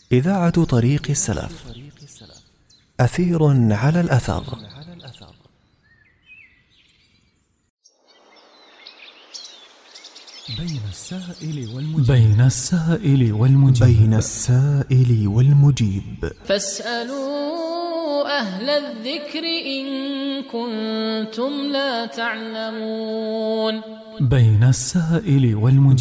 إذاعة طريق السلف. أثير على الأثر. بين السائل والمجيب. فاسألوا أهل الذكر إن كنتم لا تعلمون. بين السائل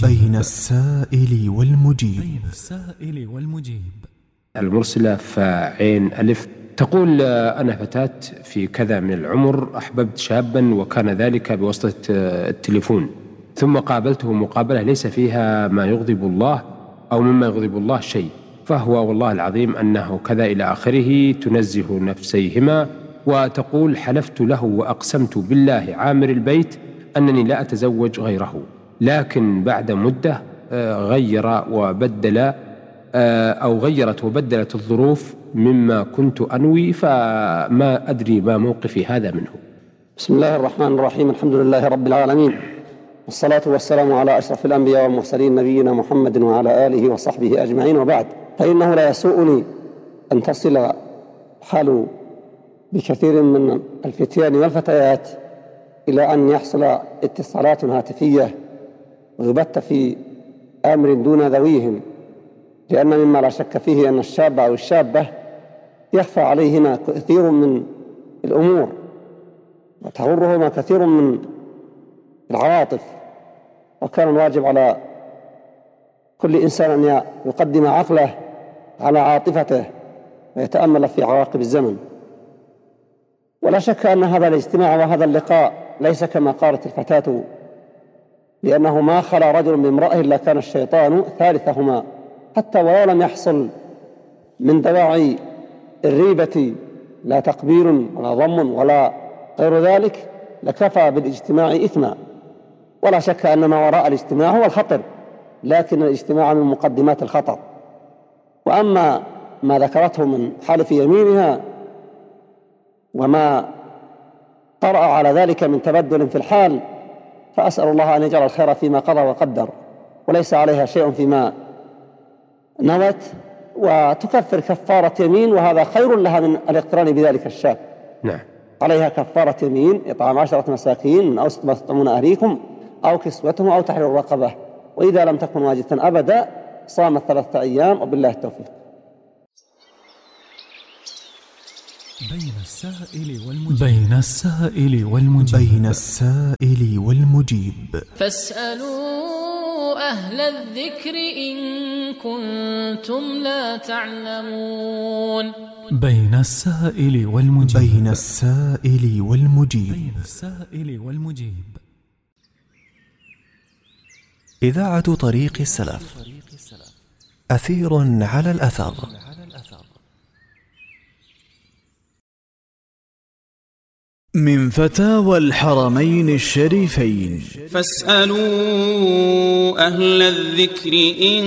والمجيب. المرسلة فعين ألف تقول: أنا فتاة في كذا من العمر، أحببت شابا وكان ذلك بواسطة التليفون، ثم قابلته مقابلة ليس فيها ما يغضب الله أو مما يغضب الله شيء، فهو والله العظيم أنه كذا إلى آخره، تنزه نفسيهما، وتقول: حلفت له وأقسمت بالله عامر البيت أنني لا أتزوج غيره، لكن بعد مدة غير وبدل أو غيرت وبدلت الظروف مما كنت أنوي، فما أدري ما موقفي هذا منه. بسم الله الرحمن الرحيم. الحمد لله رب العالمين، والصلاة والسلام على أشرف الأنبياء والمرسلين نبينا محمد وعلى آله وصحبه أجمعين، وبعد، فإنه لا يسوءني أن تصل حال بكثير من الفتيان والفتيات إلى أن يحصل اتصالات هاتفية ويبت في أمر دون ذويهم، لأن مما لا شك فيه أن الشاب أو الشابة يخفى عليهما كثير من الأمور وتغرهما كثير من العواطف، وكان الواجب على كل إنسان أن يقدم عقله على عاطفته ويتأمل في عواقب الزمن. ولا شك أن هذا الاجتماع وهذا اللقاء ليس كما قالت الفتاة، لأنه ما خلا رجل بامرأة إلا كان الشيطان ثالثهما، حتى ولو لم يحصل من دواعي الريبة لا تقبيل ولا ضم ولا غير ذلك لكفى بالاجتماع إثما. ولا شك أن ما وراء الاجتماع هو الخطر، لكن الاجتماع من مقدمات الخطر. وأما ما ذكرته من حلف يمينها وما طرأ على ذلك من تبدل في الحال، فأسأل الله أن يجعل الخير فيما قضى وقدر، وليس عليها شيء فيما نوت، وتكفر كفارة يمين، وهذا خير لها من الاقتران بذلك الشاب. نعم. عليها كفارة يمين، إطعام 10 مساكين من أوسط ما تطعمون أهليكم أو كسوتهم أو تحرير رقبة، وإذا لم تكن واجبة أبدا صامت 3 أيام، وبالله التوفيق. بين السائل والمجيب. فاسألوا أهل الذكر إن كنتم لا تعلمون. بين السائل والمجيب. إذاعة طريق السلف. أثير على الأثر. من فتاوى الحرمين الشريفين. فاسألوا أهل الذكر إن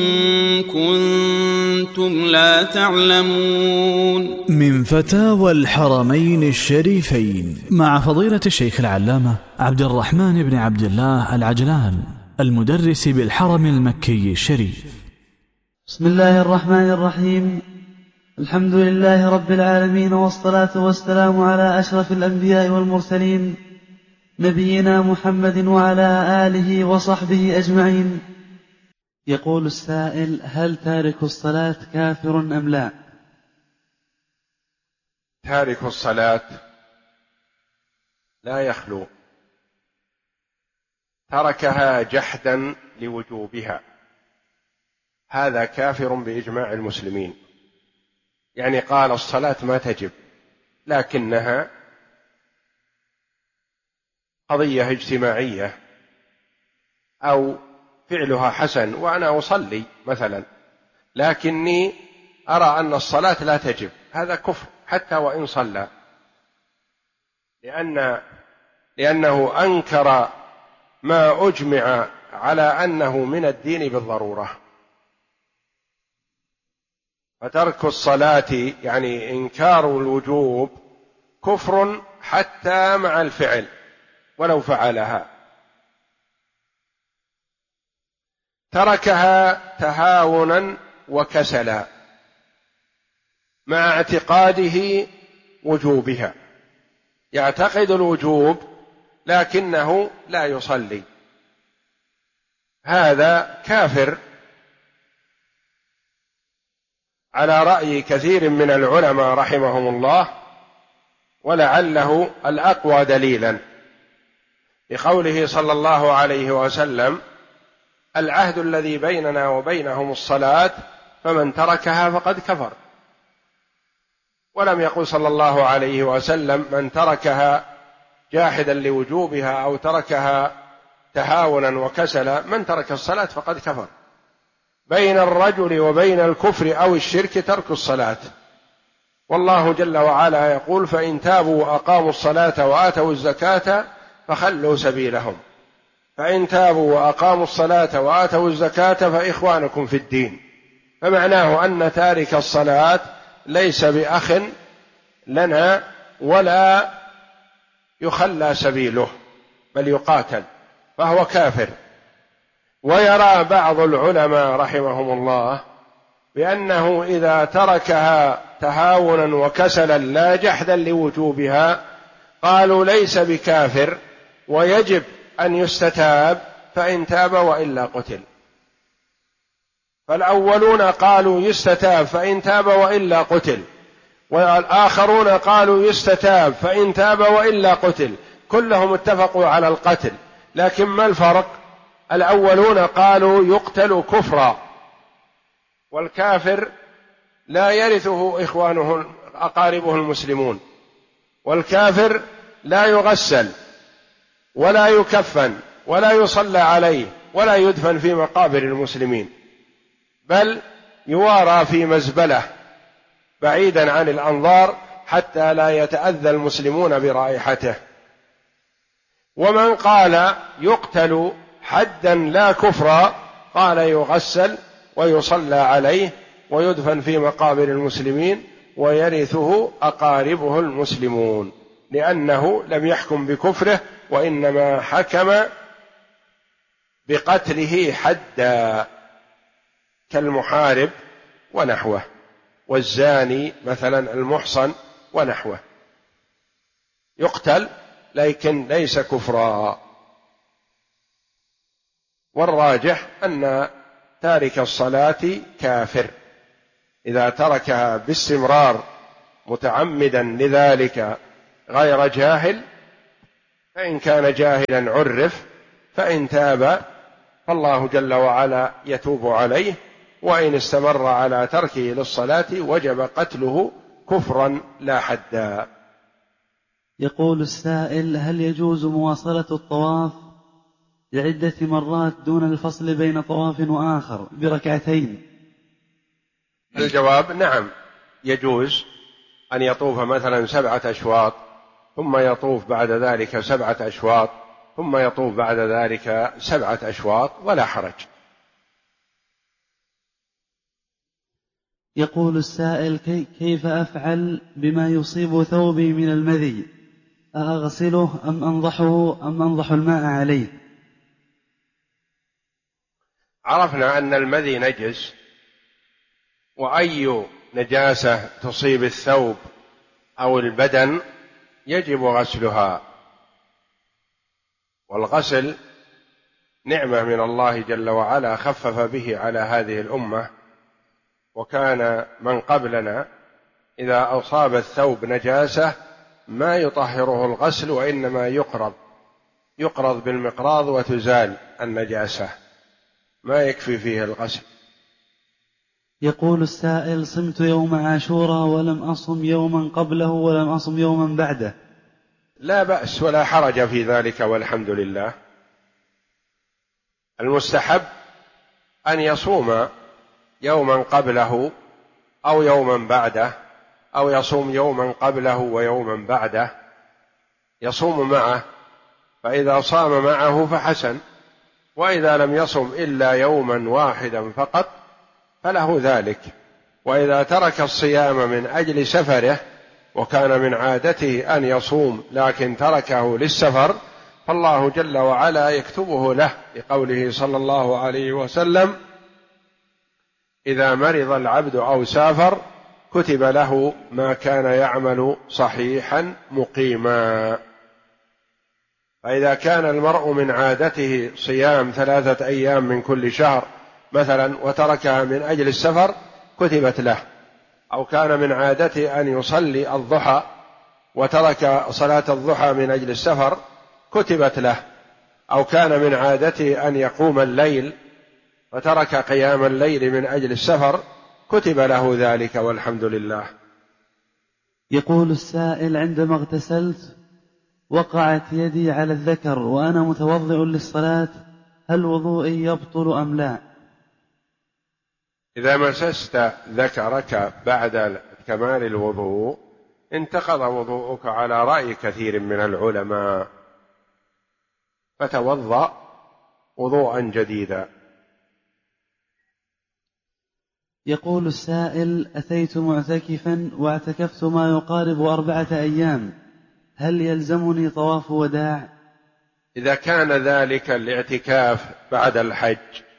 كنتم لا تعلمون. من فتاوى الحرمين الشريفين مع فضيلة الشيخ العلامة عبد الرحمن بن عبد الله العجلان، المدرس بالحرم المكي الشريف. بسم الله الرحمن الرحيم. الحمد لله رب العالمين، والصلاة والسلام على أشرف الأنبياء والمرسلين نبينا محمد وعلى آله وصحبه أجمعين. يقول السائل: هل تارك الصلاة كافر أم لا؟ تارك الصلاة لا يخلو تركها جحدا لوجوبها، هذا كافر بإجماع المسلمين. يعني قال الصلاة ما تجب، لكنها قضية اجتماعية أو فعلها حسن وأنا أصلي مثلا، لكني أرى أن الصلاة لا تجب، هذا كفر حتى وإن صلى، لأنه أنكر ما أجمع على أنه من الدين بالضرورة. فترك الصلاة يعني إنكار الوجوب كفر حتى مع الفعل ولو فعلها. تركها تهاونا وكسلا، مع اعتقاده وجوبها، يعتقد الوجوب لكنه لا يصلي، هذا كافر على رأي كثير من العلماء رحمهم الله، ولعله الأقوى دليلا بقوله صلى الله عليه وسلم: العهد الذي بيننا وبينهم الصلاة فمن تركها فقد كفر. ولم يقل صلى الله عليه وسلم من تركها جاحدا لوجوبها أو تركها تهاونا وكسلا، من ترك الصلاة فقد كفر. بين الرجل وبين الكفر أو الشرك ترك الصلاة، والله جل وعلا يقول: فإن تابوا وأقاموا الصلاة وآتوا الزكاة فخلوا سبيلهم. فإن تابوا وأقاموا الصلاة وآتوا الزكاة فإخوانكم في الدين. فمعناه أن تارك الصلاة ليس بأخ لنا ولا يخلى سبيله، بل يقاتل، فهو كافر. ويرى بعض العلماء رحمهم الله بأنه إذا تركها تهاونا وكسلا لا جحدا لوجوبها قالوا ليس بكافر ويجب أن يستتاب، فإن تاب وإلا قتل. فالأولون قالوا يستتاب فإن تاب وإلا قتل، والآخرون قالوا يستتاب فإن تاب وإلا قتل، كلهم اتفقوا على القتل. لكن ما الفرق؟ الأولون قالوا يقتل كفرا، والكافر لا يرثه إخوانه أقاربه المسلمون، والكافر لا يغسل ولا يكفن ولا يصلى عليه ولا يدفن في مقابر المسلمين، بل يوارى في مزبلة بعيدا عن الأنظار حتى لا يتأذى المسلمون برائحته. ومن قال يقتل حدا لا كفرا قال يغسل ويصلى عليه ويدفن في مقابر المسلمين ويرثه أقاربه المسلمون، لأنه لم يحكم بكفره وإنما حكم بقتله حدا، كالمحارب ونحوه، والزاني مثلا المحصن ونحوه، يقتل لكن ليس كفرا. والراجح أن تارك الصلاة كافر إذا تركها باستمرار متعمدا لذلك غير جاهل، فإن كان جاهلا عرف، فإن تاب فالله جل وعلا يتوب عليه، وإن استمر على تركه للصلاة وجب قتله كفرا لا حدا. يقول السائل: هل يجوز مواصلة الطواف لعدة مرات دون الفصل بين طواف وآخر بركعتين؟ الجواب: نعم، يجوز أن يطوف مثلا 7 أشواط، ثم يطوف بعد ذلك 7 أشواط، ثم يطوف بعد ذلك 7 أشواط، ولا حرج. يقول السائل: كيف أفعل بما يصيب ثوبي من المذي؟ أغسله أم أنضحه أم أنضح الماء عليه؟ عرفنا أن المذي نجس، وأي نجاسة تصيب الثوب أو البدن يجب غسلها، والغسل نعمة من الله جل وعلا خفف به على هذه الأمة. وكان من قبلنا إذا أصاب الثوب نجاسة ما يطهره الغسل، وإنما يقرض بالمقراض وتزال النجاسة، ما يكفي فيه الغسل. يقول السائل: صمت يوم عاشوراء ولم أصم يوما قبله ولم أصم يوما بعده. لا بأس ولا حرج في ذلك، والحمد لله. المستحب أن يصوم يوما قبله أو يوما بعده، أو يصوم يوما قبله ويوما بعده، يصوم معه، فإذا صام معه فحسن، وإذا لم يصم إلا يوما واحدا فقط فله ذلك. وإذا ترك الصيام من أجل سفره وكان من عادته أن يصوم لكن تركه للسفر، فالله جل وعلا يكتبه له، لقوله صلى الله عليه وسلم: إذا مرض العبد أو سافر كتب له ما كان يعمل صحيحا مقيما. فإذا كان المرء من عادته صيام 3 أيام من كل شهر مثلا وتركها من أجل السفر كتبت له، أو كان من عادته أن يصلي الضحى وترك صلاة الضحى من أجل السفر كتبت له، أو كان من عادته أن يقوم الليل فترك قيام الليل من أجل السفر كتب له ذلك والحمد لله. يقول السائل: عندما اغتسلت وقعت يدي على الذكر وأنا متوضئ للصلاة، هل وضوئي يبطل أم لا؟ إذا مسست ذكرك بعد كمال الوضوء انتقض وضوءك على رأي كثير من العلماء، فتوضأ وضوءا جديدا. يقول السائل: أتيت معتكفا واعتكفت ما يقارب 4 أيام، هل يلزمني طواف وداع؟ إذا كان ذلك الاعتكاف بعد الحج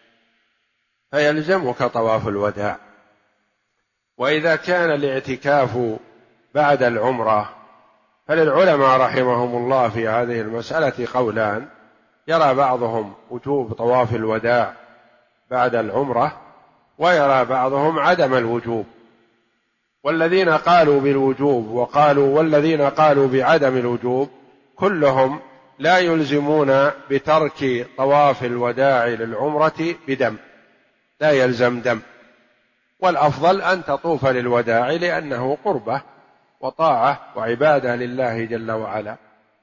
فيلزمك طواف الوداع، وإذا كان الاعتكاف بعد العمرة فللعلماء رحمهم الله في هذه المسألة قولان: يرى بعضهم وجوب طواف الوداع بعد العمرة، ويرى بعضهم عدم الوجوب. والذين قالوا بالوجوب والذين قالوا بعدم الوجوب كلهم لا يلزمون بترك طواف الوداع للعمرة بدم، لا يلزم دم، والأفضل أن تطوف للوداع لأنه قربة وطاعة وعبادة لله جل وعلا.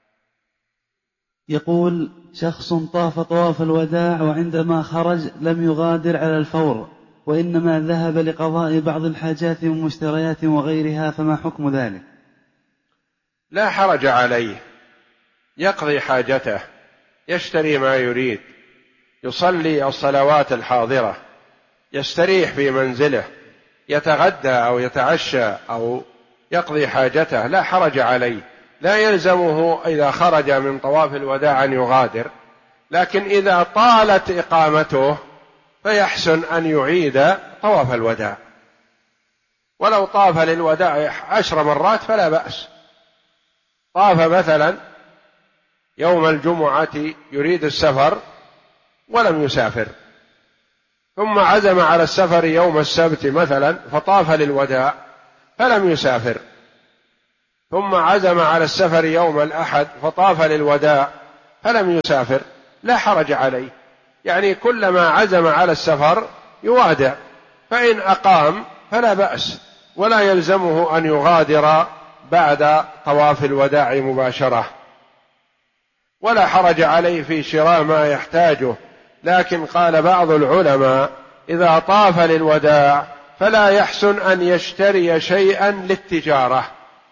يقول: شخص طاف طواف الوداع وعندما خرج لم يغادر على الفور، وإنما ذهب لقضاء بعض الحاجات ومشتريات وغيرها، فما حكم ذلك؟ لا حرج عليه، يقضي حاجته، يشتري ما يريد، يصلي الصلوات الحاضرة، يستريح في منزله، يتغدى أو يتعشى أو يقضي حاجته، لا حرج عليه. لا يلزمه إذا خرج من طواف الوداع أن يغادر، لكن إذا طالت إقامته فيحسن أن يعيد طواف الوداع، ولو طاف للوداع 10 مرات فلا بأس. طاف مثلا يوم الجمعة يريد السفر ولم يسافر، ثم عزم على السفر يوم السبت مثلا فطاف للوداع فلم يسافر، ثم عزم على السفر يوم الأحد فطاف للوداع فلم يسافر، لا حرج عليه. يعني كلما عزم على السفر يوادع، فإن أقام فلا بأس، ولا يلزمه أن يغادر بعد طواف الوداع مباشرة، ولا حرج عليه في شراء ما يحتاجه. لكن قال بعض العلماء: إذا طاف للوداع فلا يحسن أن يشتري شيئا للتجارة،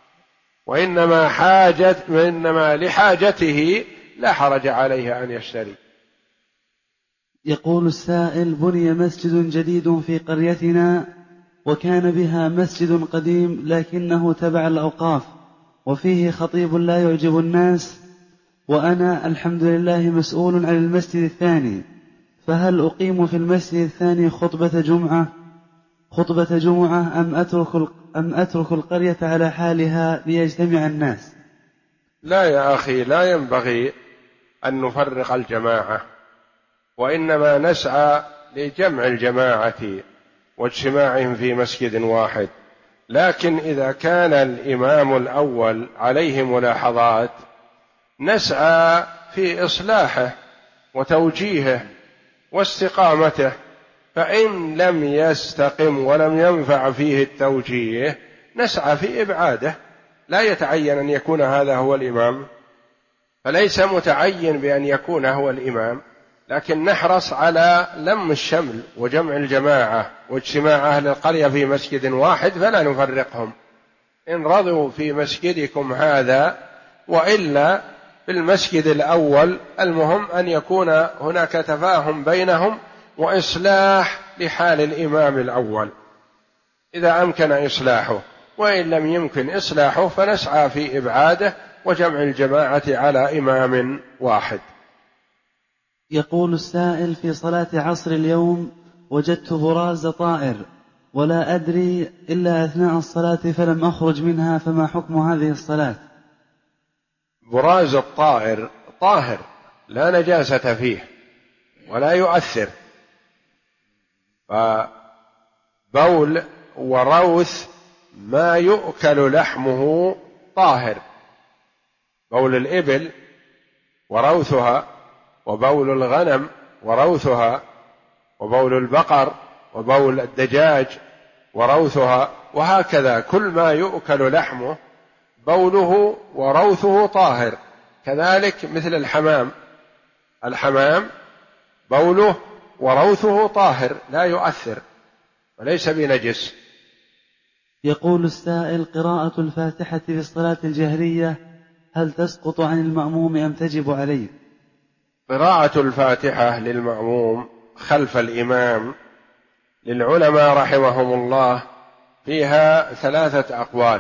وإنما لحاجته لا حرج عليه أن يشتري. يقول السائل: بني مسجد جديد في قريتنا، وكان بها مسجد قديم لكنه تبع الأوقاف، وفيه خطيب لا يعجب الناس، وأنا الحمد لله مسؤول عن المسجد الثاني، فهل أقيم في المسجد الثاني خطبة جمعة أم أترك القرية على حالها ليجتمع الناس؟ لا يا أخي، لا ينبغي أن نفرق الجماعة، وإنما نسعى لجمع الجماعة واجتماعهم في مسجد واحد. لكن إذا كان الإمام الأول عليه ملاحظات نسعى في إصلاحه وتوجيهه واستقامته، فإن لم يستقم ولم ينفع فيه التوجيه نسعى في إبعاده. لا يتعين أن يكون هذا هو الإمام، فليس متعين بأن يكون هو الإمام، لكن نحرص على لم الشمل وجمع الجماعة واجتماع أهل القرية في مسجد واحد، فلا نفرقهم، إن رضوا في مسجدكم هذا وإلا في المسجد الأول. المهم أن يكون هناك تفاهم بينهم وإصلاح لحال الإمام الأول إذا أمكن إصلاحه، وإن لم يمكن إصلاحه فنسعى في إبعاده وجمع الجماعة على إمام واحد. يقول السائل: في صلاة عصر اليوم وجدت براز طائر ولا أدري إلا أثناء الصلاة فلم أخرج منها، فما حكم هذه الصلاة؟ براز الطائر طاهر لا نجاسة فيه ولا يؤثر، فبول وروث ما يؤكل لحمه طاهر، بول الإبل وروثها، وبول الغنم وروثها، وبول البقر وبول الدجاج وروثها، وهكذا كل ما يؤكل لحمه بوله وروثه طاهر. كذلك مثل الحمام بوله وروثه طاهر لا يؤثر وليس بنجس. يقول السائل: قراءة الفاتحة في الصلاة الجهرية هل تسقط عن المأموم أم تجب عليه؟ قراءة الفاتحة للمأموم خلف الإمام للعلماء رحمهم الله فيها 3 أقوال.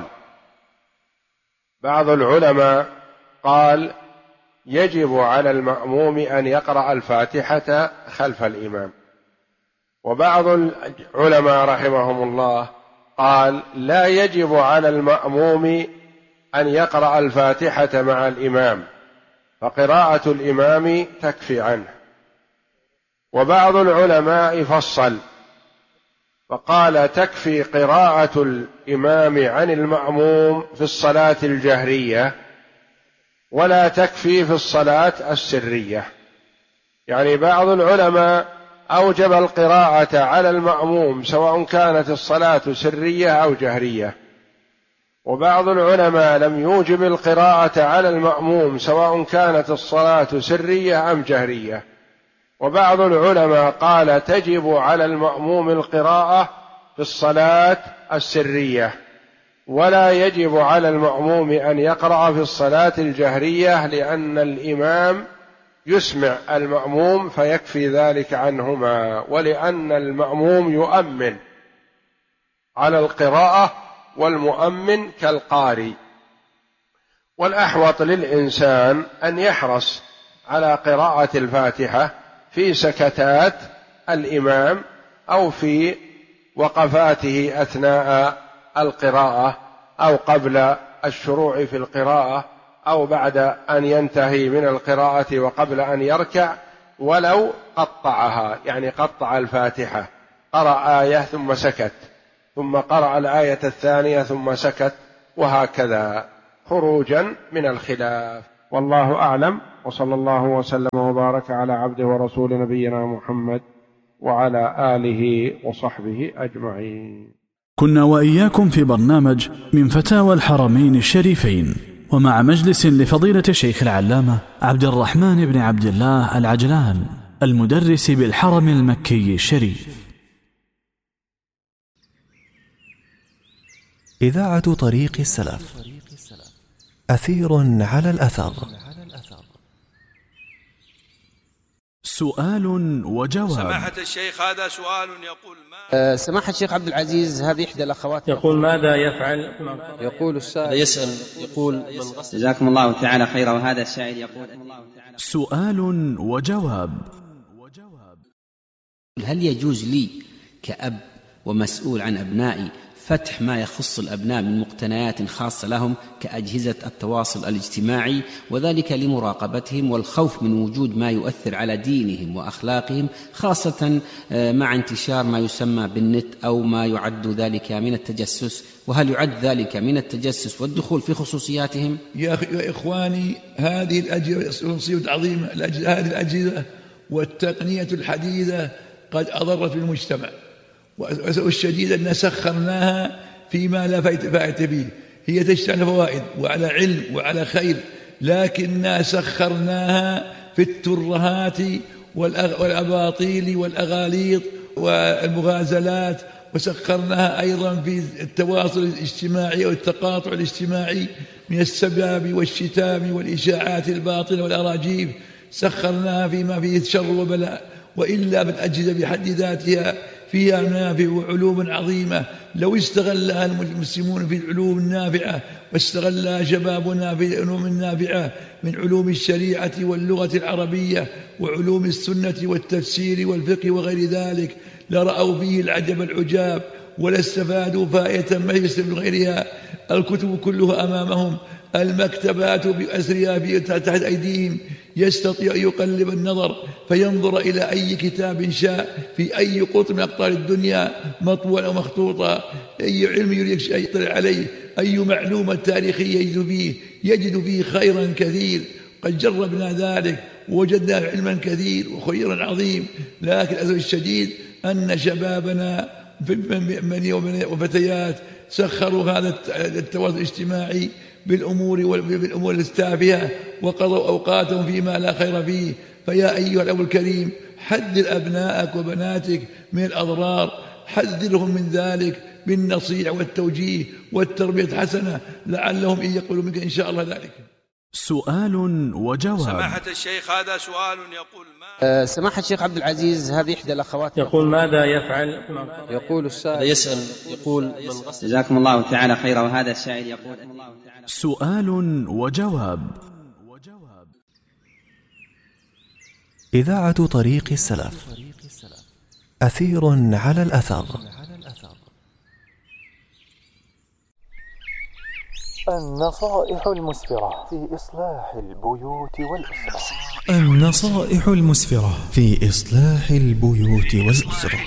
بعض العلماء قال يجب على المأموم أن يقرأ الفاتحة خلف الإمام، وبعض العلماء رحمهم الله قال لا يجب على المأموم أن يقرأ الفاتحة مع الإمام، فقراءة الإمام تكفي عنه. وبعض العلماء فصل فقال تكفي قراءة الإمام عن المأموم في الصلاة الجهرية ولا تكفي في الصلاة السرية. يعني بعض العلماء أوجب القراءة على المأموم سواء كانت الصلاة سرية أو جهرية، وبعض العلماء لم يوجب القراءة على المأموم سواء كانت الصلاة سرية أم جهرية، وبعض العلماء قال تجب على المأموم القراءة في الصلاة السرية ولا يجب على المأموم أن يقرأ في الصلاة الجهرية، لأن الإمام يسمع المأموم فيكفي ذلك عنهما، ولأن المأموم يؤمن على القراءة والمؤمن كالقارئ. والأحوط للإنسان أن يحرص على قراءة الفاتحة في سكتات الإمام أو في وقفاته أثناء القراءة أو قبل الشروع في القراءة أو بعد أن ينتهي من القراءة وقبل أن يركع، ولو قطعها، يعني قطع الفاتحة، قرأ آية ثم سكت، ثم قرأ الآية الثانية ثم سكت، وهكذا خروجا من الخلاف. والله أعلم، وصلى الله وسلم وبارك على عبده ورسول نبينا محمد وعلى آله وصحبه أجمعين. كنا وإياكم في برنامج من فتاوى الحرمين الشريفين، ومع مجلس لفضيلة الشيخ العلامة عبد الرحمن بن عبد الله العجلان المدرس بالحرم المكي الشريف. إذاعة طريق السلف، أثير على الأثر. سؤال وجواب. سماحة الشيخ، هذا سؤال يقول سماحة الشيخ عبد العزيز، هذه إحدى الأخوات يقول ماذا يفعل؟ يقول السائل يسأل يقول جزاكم الله تعالى خيرا. وهذا السائل يقول سؤال وجواب. هل يجوز لي كأب ومسؤول عن أبنائي فتح ما يخص الأبناء من مقتنيات خاصة لهم كأجهزة التواصل الاجتماعي، وذلك لمراقبتهم والخوف من وجود ما يؤثر على دينهم وأخلاقهم، خاصة مع انتشار ما يسمى بالنت أو ما يعد ذلك من التجسس؟ وهل يعد ذلك من التجسس والدخول في خصوصياتهم؟ يا إخواني، هذه الأجهزة مصيبة عظيمة. هذه الأجهزة والتقنية الحديثة قد أضرت بالمجتمع، والشديد أن سخرناها فيما لا فائدة فيه. هي تشتغل فوائد وعلى علم وعلى خير، لكننا سخرناها في الترهات والأباطيل والأغاليط والمغازلات، وسخرناها أيضا في التواصل الاجتماعي والتقاطع الاجتماعي من السباب والشتام والإشاعات الباطلة والأراجيف. سخرناها فيما فيه شر وبلاء، وإلا بالأجهزة بحد ذاتها فيها منافع وعلوم عظيمة لو استغلها المسلمون في العلوم النافعة، واستغلها شبابنا في العلوم النافعة من علوم الشريعة واللغة العربية وعلوم السنة والتفسير والفقه وغير ذلك، لرأوا فيه العجب العجاب ولا استفادوا فائدة ما يستفيد من غيرها. الكتب كلها أمامهم، المكتبات بأسرها تحت أيديهم، يستطيع أن يقلب النظر فينظر إلى أي كتاب شاء في أي قطر من أقطار الدنيا، مطبوعا أو مخطوطا، أي علم يريد أن يطلع عليه، أي معلومة تاريخية يجد فيه خيرا كثير. قد جربنا ذلك ووجدنا علما كثير وخيرا عظيم، لكن الأسف الشديد أن شبابنا وفتيات سخروا هذا التواصل الاجتماعي بالأمور التافهة وقضوا أوقاتهم فيما لا خير فيه. فيا أيها الأب الكريم، حذر أبنائك وبناتك من الأضرار، حذرهم من ذلك بالنصيحة والتوجيه والتربية الحسنة، لعلهم إن يقولوا منك إن شاء الله ذلك. سؤال وجواب. سماحة الشيخ، هذا سؤال يقول سماحة الشيخ عبد العزيز، هذه إحدى الأخوات يقول ماذا يفعل؟ يقول السائل يسأل يقول جزاكم الله تعالى خيرا. وهذا السائل يقول سؤال وجواب. إذاعة طريق السلف، أثير على الأثر. النصائح المسفرة في إصلاح البيوت والأسرة. النصائح المسفرة في إصلاح البيوت والأسرة.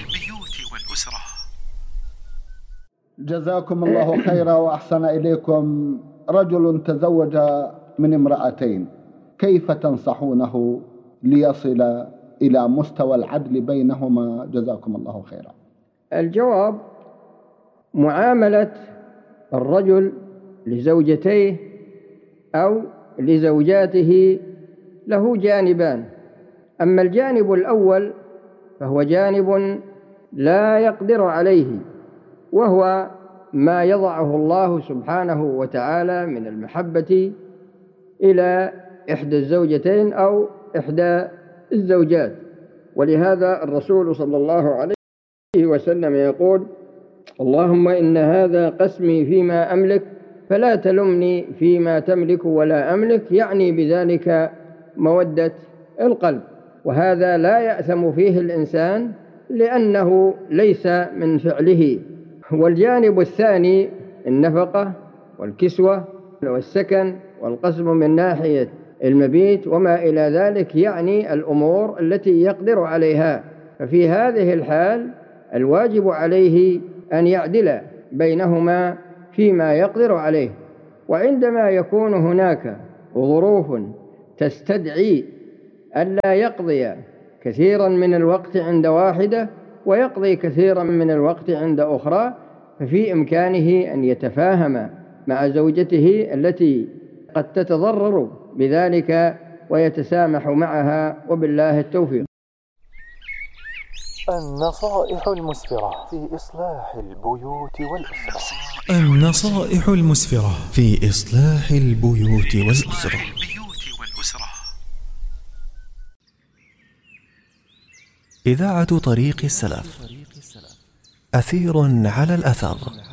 جزاكم الله خيرا وأحسن إليكم. رجل تزوج من امرأتين، كيف تنصحونه ليصل إلى مستوى العدل بينهما؟ جزاكم الله خيرا. الجواب: معاملة الرجل لزوجتيه أو لزوجاته له جانبان. أما الجانب الأول فهو جانب لا يقدر عليه، وهو ما يضعه الله سبحانه وتعالى من المحبة إلى إحدى الزوجتين أو إحدى الزوجات. ولهذا الرسول صلى الله عليه وسلم يقول: اللهم إن هذا قسمي فيما أملك فلا تلمني فيما تملك ولا أملك، يعني بذلك مودة القلب. وهذا لا يأثم فيه الإنسان لأنه ليس من فعله. والجانب الثاني النفقة والكسوة والسكن والقسم من ناحية المبيت وما إلى ذلك، يعني الأمور التي يقدر عليها. ففي هذه الحال الواجب عليه أن يعدل بينهما فيما يقدر عليه. وعندما يكون هناك ظروف تستدعي ألا يقضي كثيرا من الوقت عند واحدة ويقضي كثيرا من الوقت عند أخرى، ففي إمكانه أن يتفاهم مع زوجته التي قد تتضرر بذلك ويتسامح معها، وبالله التوفيق. النصائح المسفرة في إصلاح البيوت والأسرة. النصائح المسفرة في إصلاح البيوت والأسرة. إذاعة طريق السلف، أثير على الأثر.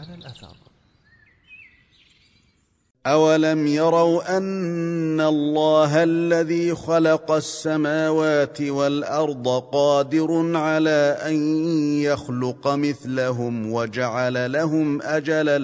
أولم يروا أن الله الذي خلق السماوات والأرض قادر على أن يخلق مثلهم وجعل لهم أجلا